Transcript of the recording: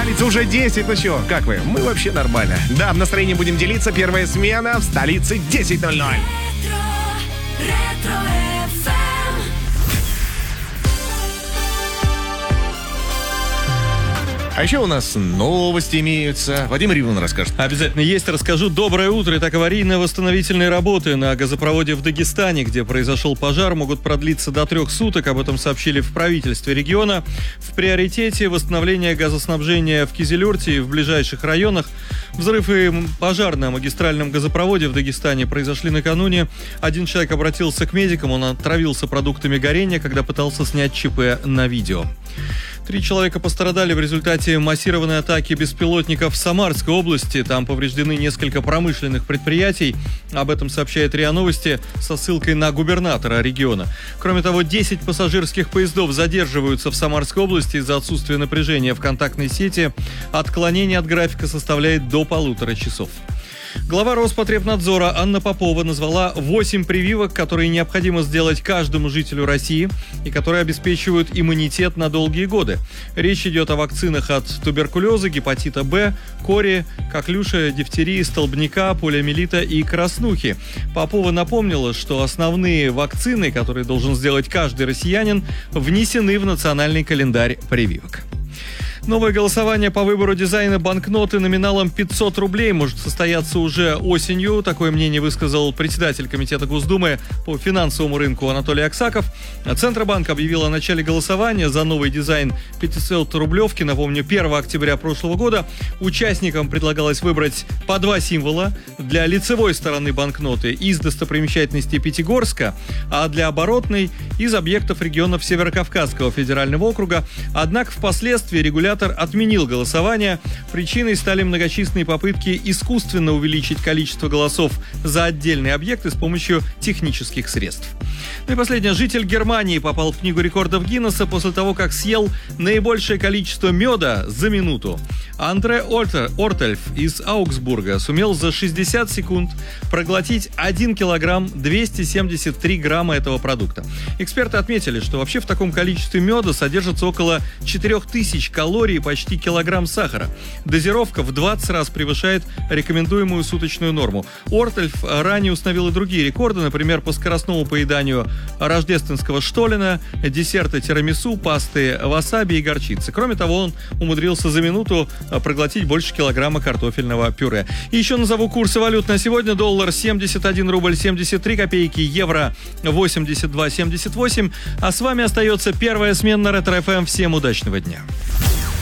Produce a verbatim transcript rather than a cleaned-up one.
столице уже десять, ну чё, как вы? Мы вообще нормально. Да, в настроении будем делиться. Первая смена в столице десять ноль ноль. А еще у нас новости имеются. Вадим Ривлин расскажет. Обязательно есть, расскажу. Доброе утро. Итак, аварийно-восстановительные работы на газопроводе в Дагестане, где произошел пожар, могут продлиться до трех суток. Об этом сообщили в правительстве региона. В приоритете восстановление газоснабжения в Кизилюрте и в ближайших районах. Взрыв и пожар на магистральном газопроводе в Дагестане произошли накануне. Один человек обратился к медикам, он отравился продуктами горения, когда пытался снять ЧП на видео. Три человека пострадали в результате массированной атаки беспилотников в Самарской области. Там повреждены несколько промышленных предприятий. Об этом сообщает РИА Новости со ссылкой на губернатора региона. Кроме того, десять пассажирских поездов задерживаются в Самарской области из-за отсутствия напряжения в контактной сети. Отклонение от графика составляет до полутора часов. Глава Роспотребнадзора Анна Попова назвала восемь прививок, которые необходимо сделать каждому жителю России и которые обеспечивают иммунитет на долгие годы. Речь идет о вакцинах от туберкулеза, гепатита Б, кори, коклюша, дифтерии, столбняка, полиомиелита и краснухи. Попова напомнила, что основные вакцины, которые должен сделать каждый россиянин, внесены в национальный календарь прививок. Новое голосование по выбору дизайна банкноты номиналом пятьсот рублей может состояться уже осенью. Такое мнение высказал председатель Комитета Госдумы по финансовому рынку Анатолий Аксаков. Центробанк объявил о начале голосования за новый дизайн пятисотрублевки. Напомню, первого октября прошлого года участникам предлагалось выбрать по два символа. Для лицевой стороны банкноты из достопримечательностей Пятигорска, а для оборотной из объектов регионов Северокавказского федерального округа. Однако впоследствии регулятор отменил голосование. Причиной стали многочисленные попытки искусственно увеличить количество голосов за отдельные объекты с помощью технических средств. Ну и последнее. Житель Германии попал в книгу рекордов Гиннесса после того, как съел наибольшее количество меда за минуту. Андре Ортельф из Аугсбурга сумел за шестьдесят секунд проглотить один килограмм двести семьдесят три грамма этого продукта. Эксперты отметили, что вообще в таком количестве меда содержится около четырех тысяч калорий и почти килограмм сахара. Дозировка в двадцать раз превышает рекомендуемую суточную норму. Ортельф ранее установил и другие рекорды, например, по скоростному поеданию рождественского штолена, десерта тирамису, пасты васаби и горчицы. Кроме того, он умудрился за минуту проглотить больше килограмма картофельного пюре. И еще назову курсы валют на сегодня. Доллар семьдесят один рубль семьдесят три копейки, евро восемьдесят два семьдесят восемь. А с вами остается первая смена Ретро эф эм. Всем удачного дня.